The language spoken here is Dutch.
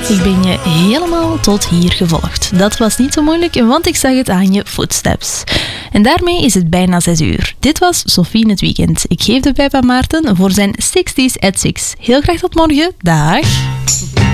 Ik ben je helemaal tot hier gevolgd. Dat was niet zo moeilijk, want ik zag het aan je footsteps. En daarmee is het bijna 6 uur. Dit was Sophie in het weekend. Ik geef de pijp aan Maarten voor zijn 60s at 6. Heel graag tot morgen. Dag!